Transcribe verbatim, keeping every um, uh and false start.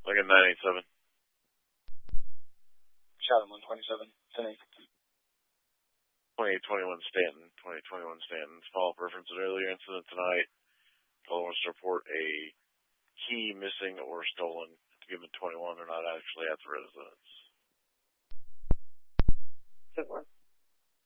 Like a nine eight seven. Chatham one twenty-seven, ten eight. twenty-eight twenty-one Stanton. twenty-eight twenty-one Stanton. Follow-up reference an earlier incident tonight. Caller wants to report a key missing or stolen. Given twenty-one, they're not actually at the residence. ten four.